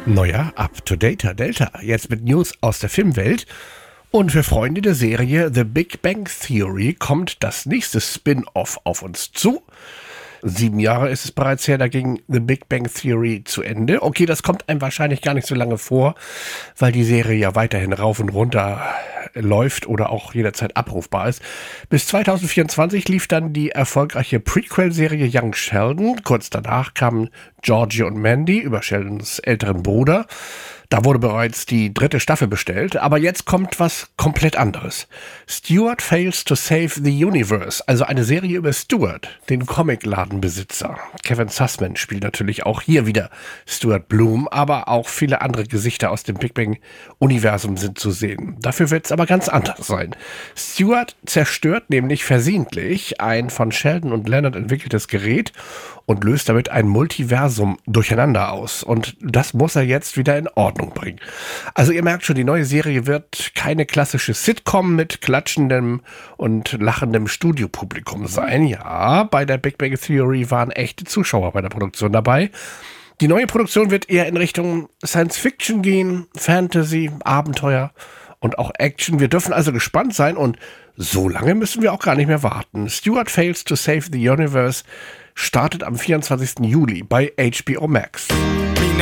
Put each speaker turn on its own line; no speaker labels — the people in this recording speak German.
Neuer Up-to-Date Delta, jetzt mit News aus der Filmwelt. Und für Freunde der Serie The Big Bang Theory kommt das nächste Spin-off auf uns zu. 7 Jahre ist es bereits her, da ging The Big Bang Theory zu Ende. Okay, das kommt einem wahrscheinlich gar nicht so lange vor, weil die Serie ja weiterhin rauf und runter läuft oder auch jederzeit abrufbar ist. Bis 2024 lief dann die erfolgreiche Prequel-Serie Young Sheldon. Kurz danach kamen Georgie und Mandy über Sheldons älteren Bruder. Da wurde bereits die 3. Staffel bestellt, aber jetzt kommt was komplett anderes. Stuart Fails to Save the Universe, also eine Serie über Stuart, den Comicladenbesitzer. Kevin Sussman spielt natürlich auch hier wieder Stuart Bloom, aber auch viele andere Gesichter aus dem Big Bang-Universum sind zu sehen. Dafür wird es aber ganz anders sein. Stuart zerstört nämlich versehentlich ein von Sheldon und Leonard entwickeltes Gerät und löst damit ein Multiversum durcheinander aus. Und das muss er jetzt wieder in Ordnung bringen. Also ihr merkt schon, die neue Serie wird keine klassische Sitcom mit klatschendem und lachendem Studiopublikum sein. Ja, bei der Big Bang Theory waren echte Zuschauer bei der Produktion dabei. Die neue Produktion wird eher in Richtung Science Fiction gehen, Fantasy, Abenteuer und auch Action. Wir dürfen also gespannt sein und so lange müssen wir auch gar nicht mehr warten. Stuart Fails to Save the Universe startet am 24. Juli bei HBO Max.